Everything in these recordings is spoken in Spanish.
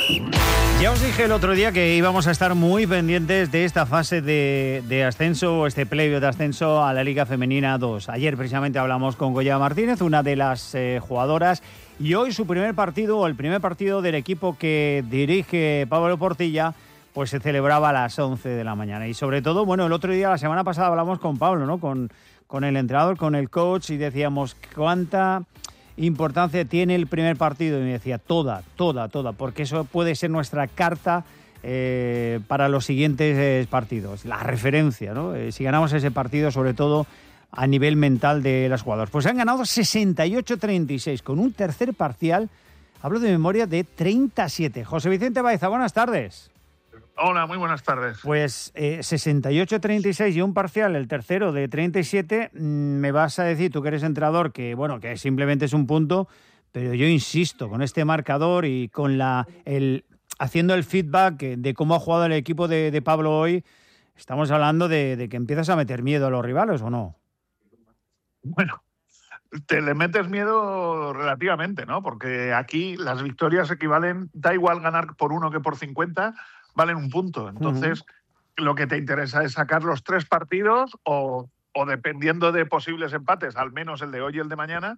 Ya os dije el otro día que íbamos a estar muy pendientes de esta fase de ascenso, este playoff de ascenso a la Liga Femenina 2. Ayer precisamente hablamos con Goya Martínez, una de las jugadoras, y hoy su primer partido, o el primer partido del equipo que dirige Pablo Portilla, pues se celebraba a las 11 de la mañana. Y sobre todo, bueno, el otro día, la semana pasada hablamos con Pablo, ¿no? Con el entrenador, con el coach, y decíamos cuánta importancia tiene el primer partido, y me decía toda, porque eso puede ser nuestra carta para los siguientes partidos, la referencia, ¿no? Si ganamos ese partido, sobre todo a nivel mental de las jugadoras. Pues han ganado 68-36 con un tercer parcial, hablo de memoria, de 37. José Vicente Baeza, buenas tardes. Hola, muy buenas tardes. Pues 68-36 y un parcial, el tercero de 37, me vas a decir, tú que eres entrenador, que bueno, que simplemente es un punto, pero yo insisto, con este marcador y con haciendo el feedback de cómo ha jugado el equipo de Pablo hoy, estamos hablando de que empiezas a meter miedo a los rivales, ¿o no? Bueno, te le metes miedo relativamente, ¿no? Porque aquí las victorias equivalen, da igual ganar por 1 que por 50, valen un punto. Entonces, lo que te interesa es sacar los 3 partidos o dependiendo de posibles empates, al menos el de hoy y el de mañana.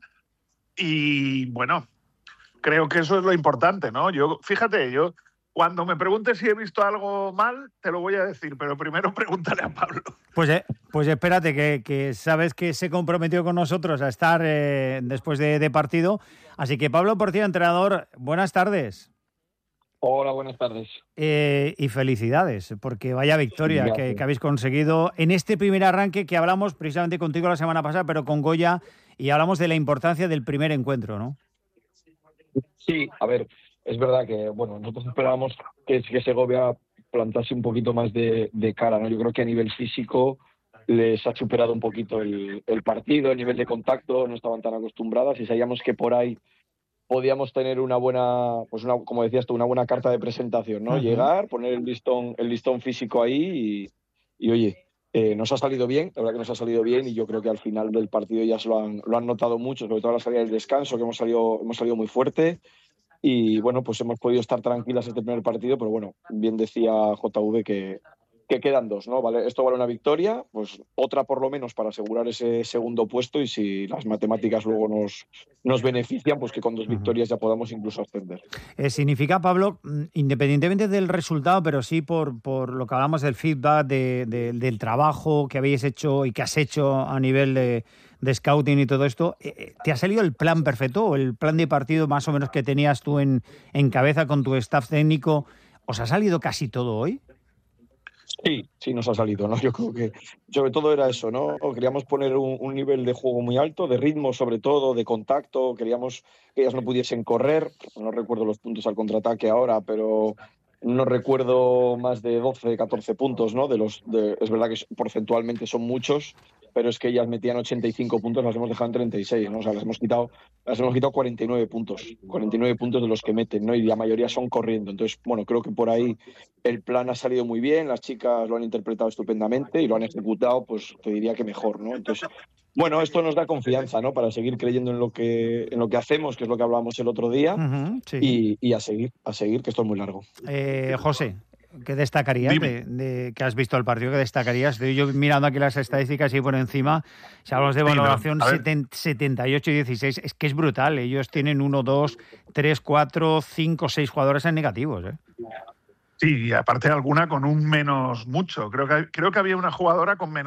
Y bueno, creo que eso es lo importante, ¿no? Fíjate, cuando me preguntes si he visto algo mal, te lo voy a decir, pero primero pregúntale a Pablo. Pues espérate, que sabes que se comprometió con nosotros a estar después de partido. Así que Pablo Portilla, entrenador, buenas tardes. Hola, buenas tardes. Y felicidades, porque vaya victoria que habéis conseguido en este primer arranque que hablamos precisamente contigo la semana pasada, pero con Goya, y hablamos de la importancia del primer encuentro, ¿no? Sí, a ver, es verdad que bueno, nosotros esperábamos que Segovia plantase un poquito más de cara, ¿no? Yo creo que a nivel físico les ha superado un poquito el partido, el nivel de contacto, no estaban tan acostumbradas y sabíamos que por ahí podíamos tener una buena, pues como decías tú, una buena carta de presentación, ¿no? Uh-huh. Llegar, poner el listón físico ahí y oye, nos ha salido bien, la verdad que nos ha salido bien y yo creo que al final del partido ya lo han notado mucho, sobre todo a la salida del descanso, que hemos salido muy fuerte y bueno, pues hemos podido estar tranquilas este primer partido, pero bueno, bien decía JV que quedan 2, ¿no? Vale, esto vale una victoria, pues otra por lo menos para asegurar ese segundo puesto y si las matemáticas luego nos benefician, pues que con 2 victorias ya podamos incluso ascender. Significa, Pablo, independientemente del resultado, pero sí por lo que hablamos del feedback, del trabajo que habéis hecho y que has hecho a nivel de scouting y todo esto, ¿te ha salido el plan perfecto o el plan de partido más o menos que tenías tú en cabeza con tu staff técnico? ¿Os ha salido casi todo hoy? Sí, nos ha salido, ¿no? Yo creo que sobre todo era eso, ¿no? Queríamos poner un nivel de juego muy alto, de ritmo sobre todo, de contacto, queríamos que ellas no pudiesen correr, no recuerdo los puntos al contraataque ahora, pero no recuerdo más de 12, 14 puntos, ¿no? Es verdad que porcentualmente son muchos, pero es que ellas metían 85 puntos, las hemos dejado en 36, ¿no? O sea, las hemos quitado 49 puntos de los que meten, ¿no? Y la mayoría son corriendo. Entonces, bueno, creo que por ahí el plan ha salido muy bien, las chicas lo han interpretado estupendamente y lo han ejecutado, pues te diría que mejor, ¿no? Entonces, bueno, esto nos da confianza, ¿no? Para seguir creyendo en lo que hacemos, que es lo que hablábamos el otro día, sí. y a seguir, que esto es muy largo. José, ¿qué destacarías de que has visto el partido? ¿Qué destacarías? Estoy yo mirando aquí las estadísticas y por encima, si hablamos de valoración 78 y 16, es que es brutal. Ellos tienen 1, 2, 3, 4, 5, 6 jugadores en negativos, ¿eh? Sí, y aparte alguna con un menos mucho. Creo que había una jugadora con menos